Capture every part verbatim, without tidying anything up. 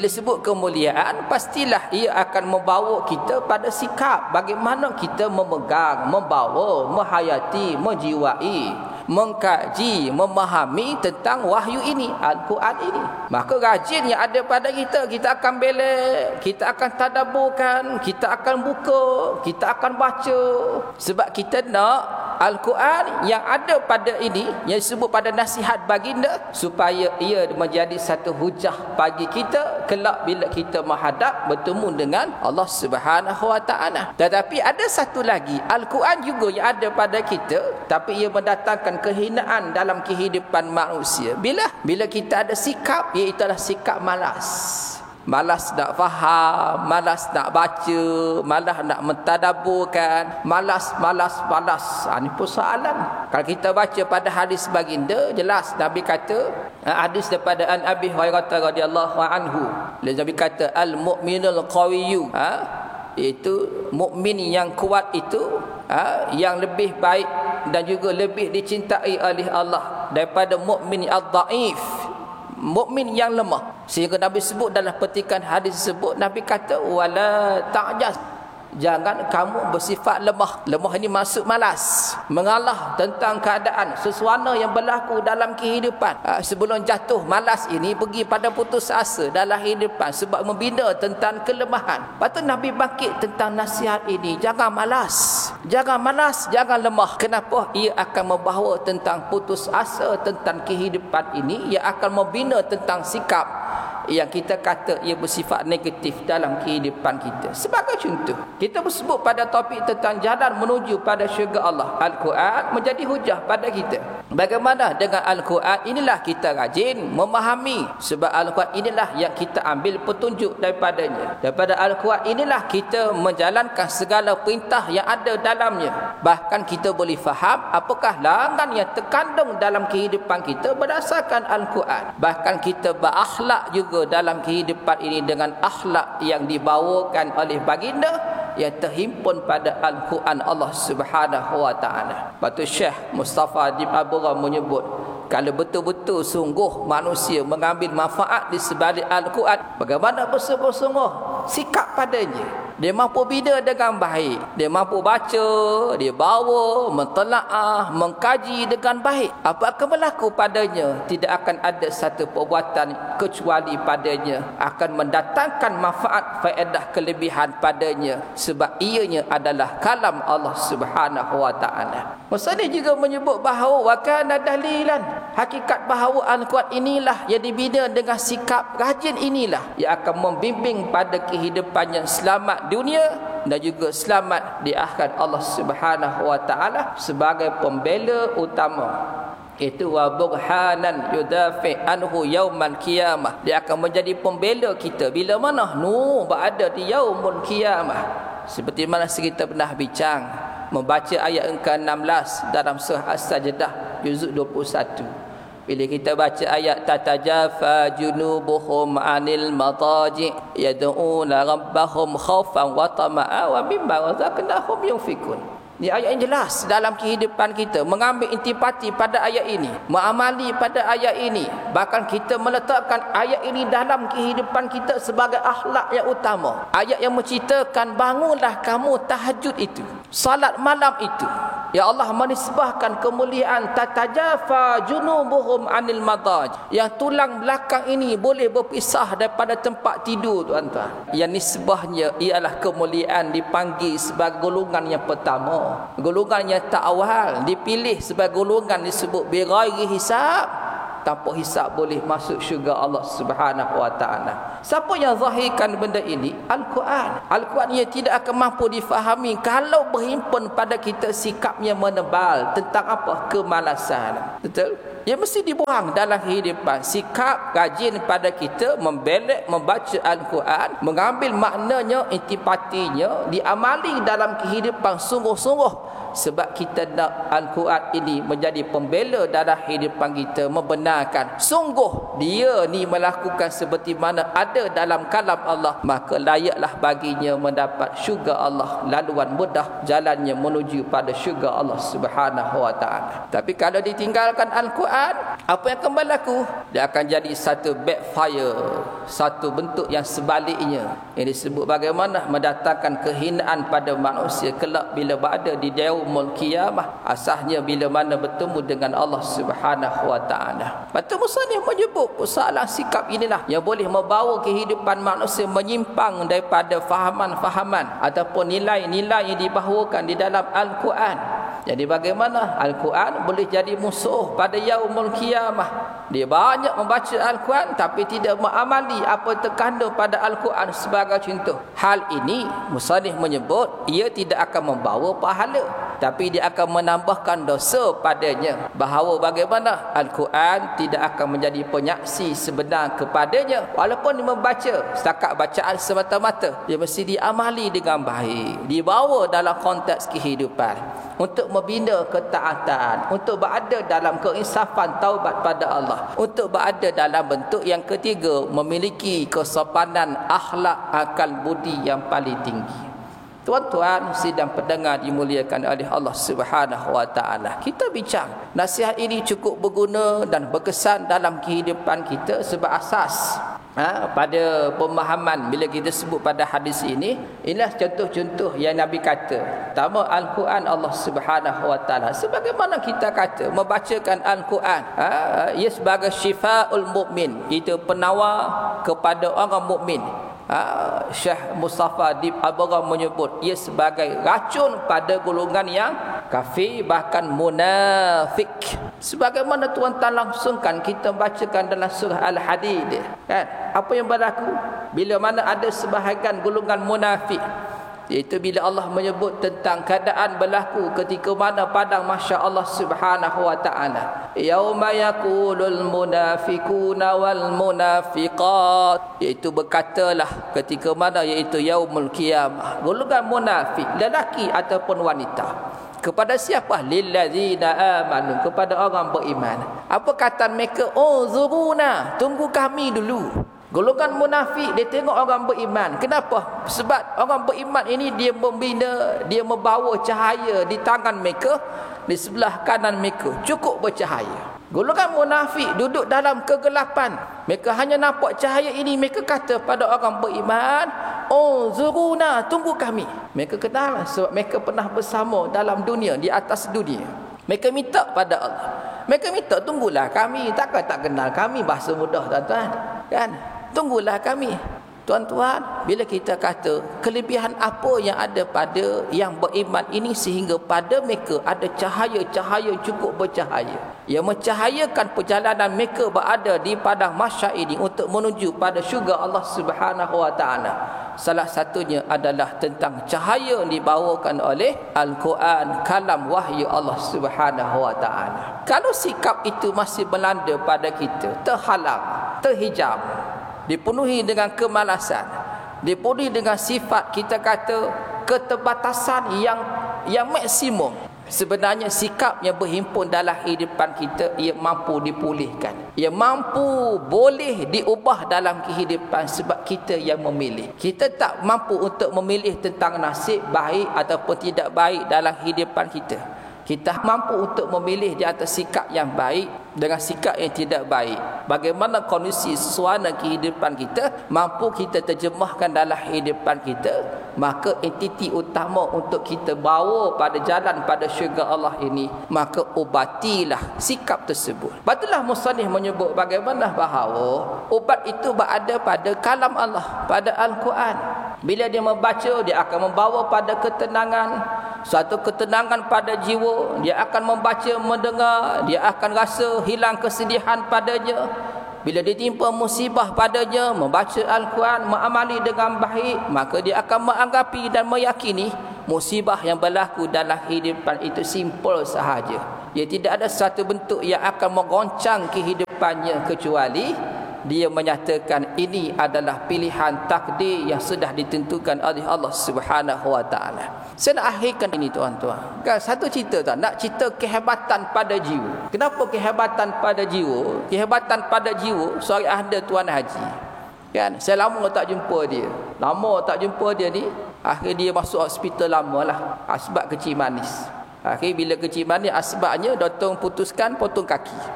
Bila sebut kemuliaan, pastilah ia akan membawa kita pada sikap bagaimana kita memegang, membawa, menghayati, menjiwai, mengkaji, memahami tentang wahyu ini, Al-Quran ini. Maka rajin yang ada pada kita, kita akan belek, kita akan tadabburkan, kita akan buka, kita akan baca. Sebab kita nak Al-Quran yang ada pada ini, yang disebut pada nasihat baginda, supaya ia menjadi satu hujah bagi kita kelak bila kita menghadap bertemu dengan Allah Subhanahu Wa Taala. Tetapi ada satu lagi, Al-Quran juga yang ada pada kita, tapi ia mendatangkan kehinaan dalam kehidupan manusia. Bila? Bila kita ada sikap, iaitu sikap malas. Malas nak faham, malas nak baca, malas nak mentadabburkan, malas, malas, malas. Ha, ini persoalan. Kalau kita baca pada hadis baginda, jelas Nabi kata, hadis daripada An Abi Hurairah radhiyallahu anhu, Nabi kata al-mu'minul qawiyyu, ha, iaitu mukmin yang kuat itu, ha, yang lebih baik dan juga lebih dicintai oleh Allah daripada mukmin ad-dhaif, mukmin yang lemah. Sehingga Nabi sebut dalam petikan hadis tersebut, Nabi kata wala ta'jaz, jangan kamu bersifat lemah. Lemah ini maksud malas, mengalah tentang keadaan sesuatu yang berlaku dalam kehidupan. Sebelum jatuh malas ini pergi pada putus asa dalam kehidupan sebab membina tentang kelemahan. Lepas tu Nabi bangkit tentang nasihat ini, jangan malas, jangan malas, jangan lemah. Kenapa? Ia akan membawa tentang putus asa tentang kehidupan ini, ia akan membina tentang sikap yang kita kata ia bersifat negatif dalam kehidupan kita. Sebagai contoh, kita bersebut pada topik tentang jalan menuju pada syurga Allah. Al-Quran menjadi hujah pada kita. Bagaimana dengan Al-Quran? Inilah kita rajin memahami. Sebab Al-Quran inilah yang kita ambil petunjuk daripadanya. Daripada Al-Quran inilah kita menjalankan segala perintah yang ada dalamnya. Bahkan kita boleh faham apakah larangan yang terkandung dalam kehidupan kita berdasarkan Al-Quran. Bahkan kita berakhlak juga dalam kehidupan ini dengan akhlak yang dibawakan oleh baginda yang terhimpun pada Al-Quran Allah Subhanahu Wa Taala. Batu Syekh Mustafa Adib Abura menyebut, kalau betul-betul sungguh manusia mengambil manfaat di sebalik Al-Quran, bagaimana bersungguh-sungguh sikap padanya. Dia mampu bina dengan baik, dia mampu baca, dia bawa, mentelaah, mengkaji dengan baik. Apa akan berlaku padanya? Tidak akan ada satu perbuatan kecuali padanya akan mendatangkan manfaat, faedah, kelebihan padanya, sebab ianya adalah kalam Allah Subhanahu Wa Taala. Maksudnya juga menyebut bahawa wa kana dalilan, hakikat bahawa Al-Quran inilah yang dibina dengan sikap rajin inilah yang akan membimbing pada kehidupan yang selamat dunia dan juga selamat di akhirat Allah Subhanahu Wa Taala sebagai pembela utama. Itu wa burhanan yudafi anhu yaumal qiyamah, dia akan menjadi pembela kita bila mana nu berada di yaumul qiyamah. Seperti mana kita pernah bincang membaca ayat ke enam belas dalam surah As-Sajdah juzuk dua puluh satu. Bila kita baca ayat tatajafa junubuhum anil madaji yad'una rabbahum khaufan wa tama'a wa mimma razaqnahum yunfikun. Ini ayat yang jelas dalam kehidupan kita, mengambil intipati pada ayat ini, mengamali pada ayat ini, bahkan kita meletakkan ayat ini dalam kehidupan kita sebagai akhlak yang utama. Ayat yang menceritakan bangunlah kamu tahajud itu, salat malam itu. Ya Allah menisbahkan kemuliaan tatajafa junubuhum anil madaj, yang tulang belakang ini boleh berpisah daripada tempat tidur, tuan-tuan. Yang nisbahnya ialah kemuliaan dipanggil sebagai golongan yang pertama, golongan yang tak awal, dipilih sebagai golongan disebut bighairi hisab, tanpa hisab boleh masuk syurga Allah Subhanahu Wa Taala. Siapa yang zahirkan benda ini? Al-Quran. Al-Quran ia tidak akan mampu difahami kalau berhimpun pada kita sikapnya menebal tentang apa? Kemalasan. Betul? Ia mesti dibuang dalam kehidupan. Sikap rajin pada kita membelek membaca Al-Quran, mengambil maknanya, intipatinya, diamali dalam kehidupan sungguh-sungguh. Sebab kita nak Al-Quran ini menjadi pembela dalam kehidupan kita, membenarkan sungguh dia ni melakukan seperti mana ada dalam kalam Allah, maka layaklah baginya mendapat syurga Allah, laluan mudah jalannya menuju pada syurga Allah Subhanahu Wa Taala. Tapi kalau ditinggalkan Al-Quran, Al-Quran, apa yang akan berlaku? Dia akan jadi satu backfire, satu bentuk yang sebaliknya, yang disebut bagaimana mendatangkan kehinaan pada manusia kelak bila berada di yaumul qiyamah, asasnya bila mana bertemu dengan Allah Subhanahu wa taala. Batu musannif menyebut persoalan sikap inilah yang boleh membawa kehidupan manusia menyimpang daripada fahaman-fahaman ataupun nilai-nilai yang dibahawakan di dalam Al-Quran. Jadi bagaimana Al-Quran boleh jadi musuh pada yaumul qiyamah? Dia banyak membaca Al-Quran tapi tidak mengamali apa terkandung pada Al-Quran sebagai contoh. Hal ini musannif menyebut ia tidak akan membawa pahala, tapi dia akan menambahkan dosa padanya. Bahawa bagaimana Al-Quran tidak akan menjadi penyaksi sebenar kepadanya, walaupun dia membaca setakat bacaan semata-mata. Dia mesti diamali dengan baik, dibawa dalam konteks kehidupan untuk membina ketaatan, untuk berada dalam keinsafan taubat pada Allah, untuk berada dalam bentuk yang ketiga, memiliki kesopanan akhlak akal budi yang paling tinggi. Tuan-tuan sidang pendengar dimuliakan oleh Allah Subhanahu wa taala, kita bincang nasihat ini cukup berguna dan berkesan dalam kehidupan kita sebab asas ha, pada pemahaman bila kita sebut pada hadis ini. Inilah contoh-contoh yang Nabi kata. Pertama, Al-Quran Allah Subhanahu wa taala, sebagaimana kita kata membacakan Al-Quran, ha, ia sebagai syifaul mukmin, itu penawar kepada orang mukmin. Ha, Syekh Mustafa Dib Abara menyebut ia sebagai racun pada golongan yang kafir, bahkan munafik. Sebagaimana tuan-tuan langsungkan kita bacakan dalam surah Al-Hadid, kan? Apa yang berlaku bila mana ada sebahagian golongan munafik, iaitu bila Allah menyebut tentang keadaan berlaku ketika mana padang mahsyar Allah Subhanahu wa taala, yauma yaqulul munafiquna wal munafiqat, iaitu berkatalah ketika mana, iaitu yaumul qiyamah, golongan munafik lelaki ataupun wanita, kepada siapa? Lillazina amanu, kepada orang beriman. Apa kata mereka? Oh zuruna, tunggu kami dulu. Golongan munafik dia tengok orang beriman. Kenapa? Sebab orang beriman ini dia membina, dia membawa cahaya di tangan mereka, di sebelah kanan mereka cukup bercahaya. Golongan munafik duduk dalam kegelapan, mereka hanya nampak cahaya ini. Mereka kata pada orang beriman, oh zuruna, tunggu kami. Mereka kenal sebab mereka pernah bersama dalam dunia, di atas dunia. Mereka minta pada Allah, mereka minta tunggulah kami. Takkan tak kenal kami, bahasa mudah tuan-tuan, kan? Tunggulah kami. Tuan-tuan, bila kita kata kelebihan apa yang ada pada yang beriman ini sehingga pada mereka ada cahaya-cahaya cukup bercahaya yang mencahayakan perjalanan mereka berada di padang mahsyar ini untuk menuju pada syurga Allah Subhanahu wa taala. Salah satunya adalah tentang cahaya yang dibawakan oleh Al-Quran, kalam wahyu Allah Subhanahu wa taala. Kalau sikap itu masih melanda pada kita, terhalang, terhijab, dipenuhi dengan kemalasan, dipenuhi dengan sifat kita kata keterbatasan yang yang maksimum, sebenarnya sikap yang berhimpun dalam kehidupan kita ia mampu dipulihkan, ia mampu boleh diubah dalam kehidupan sebab kita yang memilih. Kita tak mampu untuk memilih tentang nasib baik ataupun tidak baik dalam kehidupan kita. Kita mampu untuk memilih di atas sikap yang baik dengan sikap yang tidak baik. Bagaimana kondisi suasana kehidupan kita mampu kita terjemahkan dalam kehidupan kita, maka entiti utama untuk kita bawa pada jalan pada syurga Allah ini, maka ubatilah sikap tersebut. Batulah musannif menyebut bagaimana bahawa ubat itu berada pada kalam Allah, pada Al-Quran. Bila dia membaca, dia akan membawa pada ketenangan, suatu ketenangan pada jiwa. Dia akan membaca, mendengar, dia akan rasa hilang kesedihan padanya. Bila ditimpa musibah padanya, membaca Al-Quran, mengamali dengan baik, maka dia akan menganggapi dan meyakini musibah yang berlaku dalam kehidupan itu simple sahaja. Ia tidak ada satu bentuk yang akan menggoncang kehidupannya, kecuali dia menyatakan ini adalah pilihan takdir yang sudah ditentukan oleh Allah Subhanahu wa taala. Saya nak akhirkan ini tuan-tuan. Kan satu cerita tuan, nak cerita kehebatan pada jiwa. Kenapa kehebatan pada jiwa? Kehebatan pada jiwa seorang ahli tuan haji. Kan, saya lama tak jumpa dia. Lama tak jumpa dia ni, akhir dia masuk hospital lamalah. Asbab kecil manis. Akhir bila kecil manis asbabnya doktor putuskan potong kaki.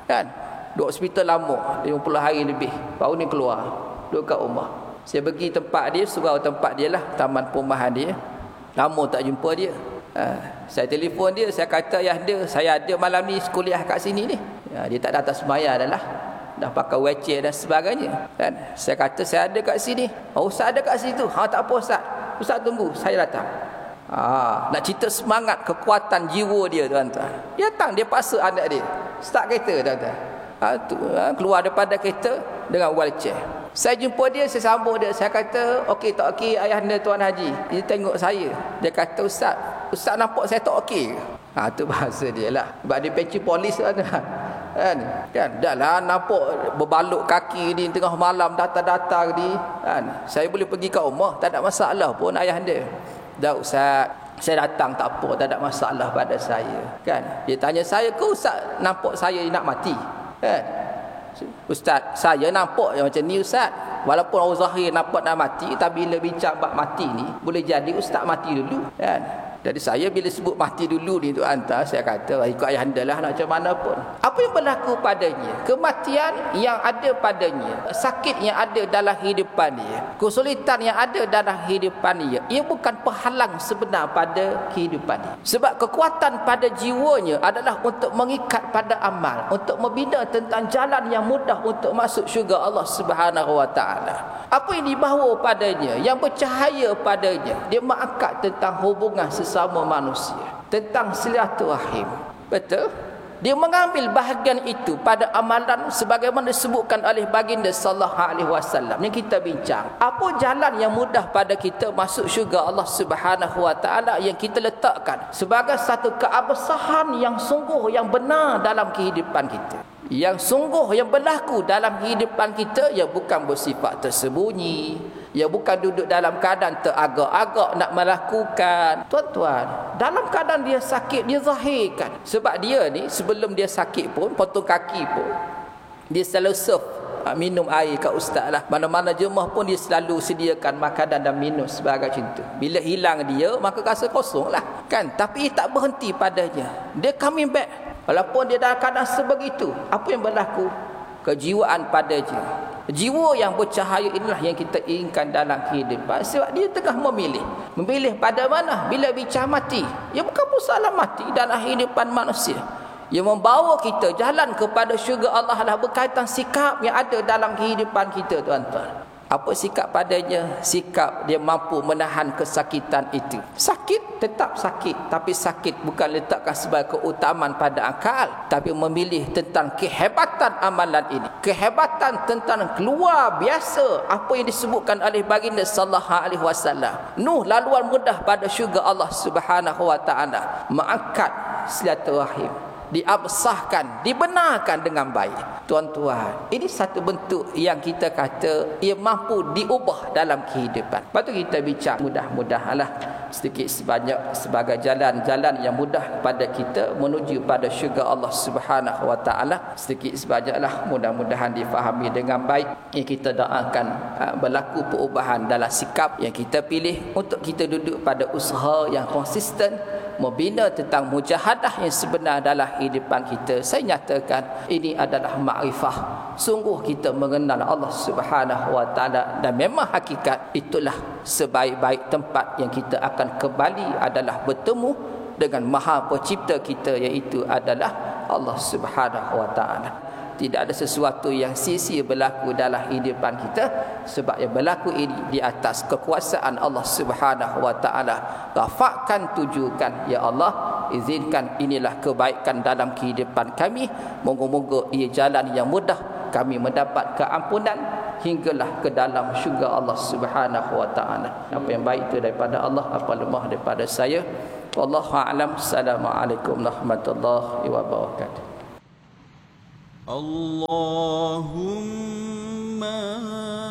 Kan? Duduk hospital lama, lima puluh hari lebih. Baru ni keluar. Duduk kat rumah. Saya pergi tempat dia, surau tempat dia lah, taman perumahan dia. Lama tak jumpa dia. Ha, saya telefon dia, saya kata ayah dia, saya ada malam ni kuliah kat sini ni. Ya, dia tak datang sembahyang dah lah. Dah pakai wheelchair dan sebagainya. Kan? Saya kata saya ada kat sini. Oh, Ustaz ada kat situ. Ha, tak apa Ustaz. Ustaz tunggu, saya datang. Ha, nak cerita semangat, kekuatan jiwa dia tuan-tuan. Dia datang, dia paksa anak dia. Start kereta tuan-tuan. Ha, tu, ha, keluar daripada kereta dengan wheelchair. Saya jumpa dia, saya sambung dia. Saya kata, okey tak okey ayah anda Tuan Haji? Dia tengok saya. Dia kata, Ustaz, Ustaz nampak saya tak okey ke? Ha, tu bahasa dia lah. Sebab dia peci polis tuan-tuan. Kan? Kan? Dah lah nampak berbaluk kaki ni tengah malam datang-datang ni. Kan? Saya boleh pergi kat rumah, tak ada masalah pun ayah anda. Dah Ustaz, saya datang tak apa, tak ada masalah pada saya. Kan? Dia tanya saya, ke Ustaz nampak saya nak mati? Kan? Ustaz, saya nampak yang macam ni Ustaz. Walaupun orang zahir nampak nak mati, tapi bila bincang bab mati ni, boleh jadi Ustaz mati dulu. Kan? Jadi saya bila sebut mati dulu ni tu hantar, saya kata ikut ayah anda lah nak macam mana pun. Apa yang berlaku padanya? Kematian yang ada padanya, sakit yang ada dalam kehidupan dia, kesulitan yang ada dalam kehidupan dia, ia bukan penghalang sebenar pada kehidupan dia. Sebab kekuatan pada jiwanya adalah untuk mengikat pada amal, untuk membina tentang jalan yang mudah untuk masuk syurga Allah Subhanahu Wa Taala. Apa yang dibawa padanya, yang bercahaya padanya, dia mengangkat tentang hubungan sesama manusia, tentang silaturahim. Betul? Dia mengambil bahagian itu pada amalan sebagaimana disebutkan oleh baginda sallallahu alaihi wasallam yang kita bincang. Apa jalan yang mudah pada kita masuk syurga Allah Subhanahu Wa Taala yang kita letakkan sebagai satu keabsahan yang sungguh yang benar dalam kehidupan kita. Yang sungguh yang berlaku dalam kehidupan kita, yang bukan bersifat tersembunyi, yang bukan duduk dalam keadaan teragak-agak nak melakukan. Tuan-tuan, dalam keadaan dia sakit, dia zahirkan. Sebab dia ni sebelum dia sakit pun, potong kaki pun, dia selalu serve minum air kat ustaz lah. Mana-mana jemaah pun dia selalu sediakan makanan dan minum sebagai cinta. Bila hilang dia, maka rasa kosong lah. Kan? Tapi tak berhenti padanya. Dia coming back. Walaupun dia dalam keadaan sebegitu, apa yang berlaku? Kejiwaan padanya. Jiwa yang bercahaya inilah yang kita inginkan dalam kehidupan. Sebab dia tengah memilih. Memilih pada mana? Bila bincang mati. Ya bukan masalah mati dalam kehidupan manusia. Yang membawa kita jalan kepada syurga Allah adalah berkaitan sikap yang ada dalam kehidupan kita, tuan-tuan. Apa sikap padanya? Sikap dia mampu menahan kesakitan itu. Sakit tetap sakit, tapi sakit bukan letakkan sebagai keutamaan pada akal, tapi memilih tentang kehebatan amalan ini, kehebatan tentang keluar biasa apa yang disebutkan oleh baginda sallallahu alaihi wasallam. Nuh laluan mudah pada syurga Allah Subhanahu Wa Taala, mengangkat silaturahim, diabsahkan, dibenarkan dengan baik. Tuan-tuan, ini satu bentuk yang kita kata ia mampu diubah dalam kehidupan. Lepas tu kita bincang mudah-mudahanlah sedikit sebanyak sebagai jalan-jalan yang mudah pada kita menuju pada syurga Allah Subhanahu Wa Taala. Sedikit sebanyaklah mudah-mudahan difahami dengan baik. Yang kita doakan berlaku perubahan dalam sikap yang kita pilih untuk kita duduk pada usaha yang konsisten membina tentang mujahadah yang sebenar dalam kehidupan kita. Saya nyatakan ini adalah makrifah. Sungguh kita mengenal Allah Subhanahu Wa Taala, dan memang hakikat itulah sebaik-baik tempat yang kita akan kembali adalah bertemu dengan Maha Pencipta kita, iaitu adalah Allah Subhanahu Wa Taala. Tidak ada sesuatu yang sia-sia berlaku dalam kehidupan kita, sebab yang berlaku ini di atas kekuasaan Allah Subhanahu Wa Taala. Rafaqkan, tujukan, ya Allah, izinkan inilah kebaikan dalam kehidupan kami. Moga-moga ia jalan yang mudah kami mendapat keampunan hinggalah ke dalam syurga Allah Subhanahu Wa Taala. Apa yang baik itu daripada Allah, apa lemah daripada saya. Wallahu a'lam. Assalamualaikum warahmatullahi wabarakatuh. Allahumma